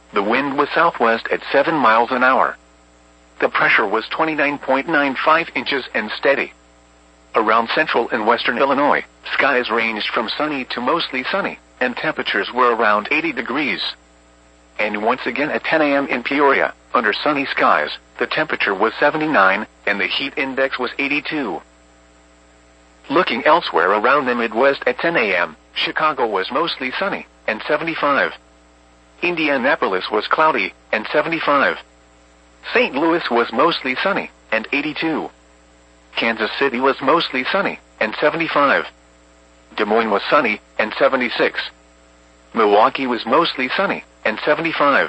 The wind was southwest at 7 miles an hour. The pressure was 29.95 inches and steady. Around central and western Illinois, skies ranged from sunny to mostly sunny, and temperatures were around 80 degrees. And once again at 10 a.m. in Peoria, under sunny skies, the temperature was 79, and the heat index was 82. Looking elsewhere around the Midwest at 10 a.m., Chicago was mostly sunny, and 75. Indianapolis was cloudy, and 75. St. Louis was mostly sunny, and 82. Kansas City was mostly sunny, and 75. Des Moines was sunny, and 76. Milwaukee was mostly sunny, and 75.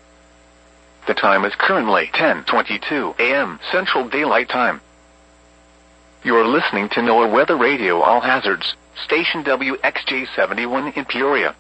The time is currently 10:22 a.m. Central Daylight Time. You're listening to NOAA Weather Radio All Hazards, station WXJ71 in Peoria.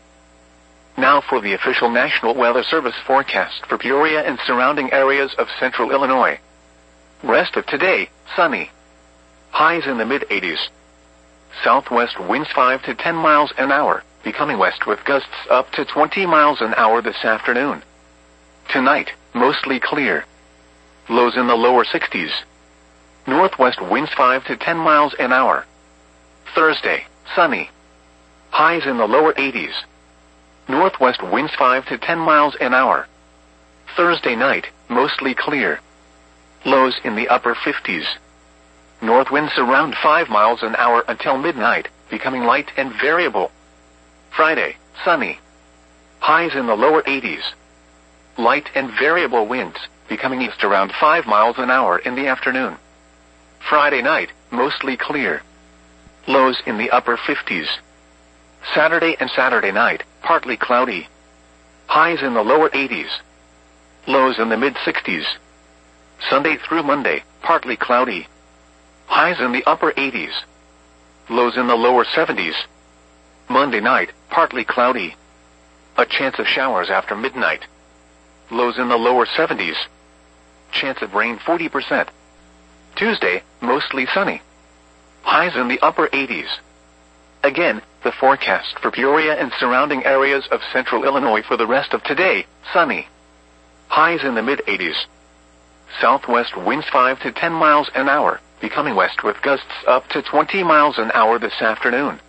Now for the official National Weather Service forecast for Peoria and surrounding areas of central Illinois. Rest of today, sunny. Highs in the mid-80s. Southwest winds 5 to 10 miles an hour, becoming west with gusts up to 20 miles an hour this afternoon. Tonight, mostly clear. Lows in the lower 60s. Northwest winds 5 to 10 miles an hour. Thursday, sunny. Highs in the lower 80s. Northwest winds 5 to 10 miles an hour. Thursday night, mostly clear. Lows in the upper 50s. North winds around 5 miles an hour until midnight, becoming light and variable. Friday, sunny. Highs in the lower 80s. Light and variable winds, becoming east around 5 miles an hour in the afternoon. Friday night, mostly clear. Lows in the upper 50s. Saturday and Saturday night, partly cloudy. Highs in the lower 80s. Lows in the mid-60s. Sunday through Monday, partly cloudy. Highs in the upper 80s. Lows in the lower 70s. Monday night, partly cloudy. A chance of showers after midnight. Lows in the lower 70s. Chance of rain 40%. Tuesday, mostly sunny. Highs in the upper 80s. Again, the forecast for Peoria and surrounding areas of central Illinois for the rest of today, sunny. Highs in the mid-80s. Southwest winds 5 to 10 miles an hour, becoming west with gusts up to 20 miles an hour this afternoon.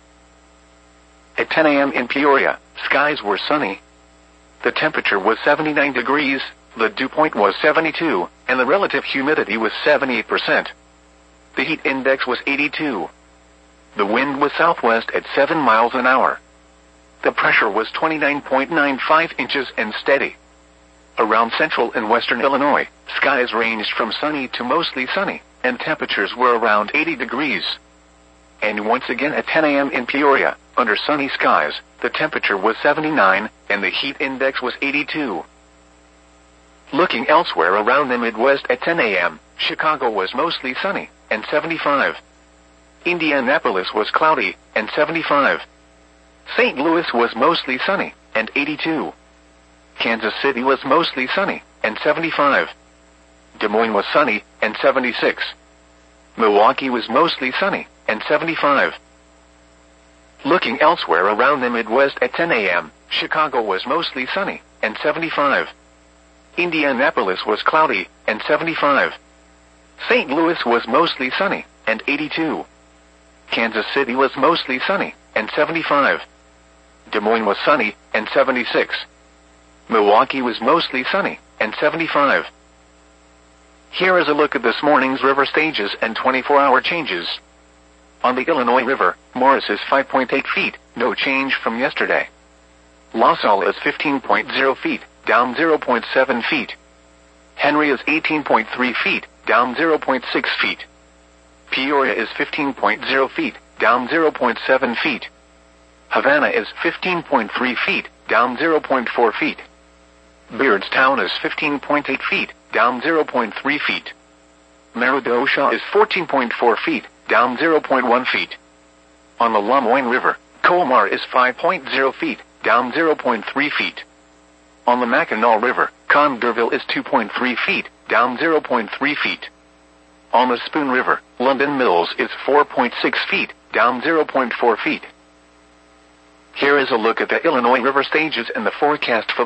At 10 a.m. in Peoria, skies were sunny. The temperature was 79 degrees, the dew point was 72, and the relative humidity was 78%. The heat index was 82. The wind was southwest at 7 miles an hour. The pressure was 29.95 inches and steady. Around central and western Illinois, skies ranged from sunny to mostly sunny, and temperatures were around 80 degrees. And once again at 10 a.m. in Peoria, under sunny skies, the temperature was 79, and the heat index was 82. Looking elsewhere around the Midwest at 10 a.m., Chicago was mostly sunny, and 75. Indianapolis was cloudy, and 75. St. Louis was mostly sunny, and 82. Kansas City was mostly sunny, and 75. Des Moines was sunny, and 76. Milwaukee was mostly sunny, and 75. Looking elsewhere around the Midwest at 10 a.m., Chicago was mostly sunny, and 75. Indianapolis was cloudy, and 75. St. Louis was mostly sunny, and 82. Kansas City was mostly sunny, and 75. Des Moines was sunny, and 76. Milwaukee was mostly sunny, and 75. Here is a look at this morning's river stages and 24-hour changes. On the Illinois River, Morris is 5.8 feet, no change from yesterday. La Salle is 15.0 feet, down 0.7 feet. Henry is 18.3 feet, down 0.6 feet. Peoria is 15.0 feet, down 0.7 feet. Havana is 15.3 feet, down 0.4 feet. Beardstown is 15.8 feet, down 0.3 feet. Meridosha is 14.4 feet, down 0.1 feet. On the LeMoyne River, Colmar is 5.0 feet, down 0.3 feet. On the Mackinac River, Condorville is 2.3 feet, down 0.3 feet. On the Spoon River, London Mills is 4.6 feet, down 0.4 feet. Here is a look at the Illinois River stages and the forecast for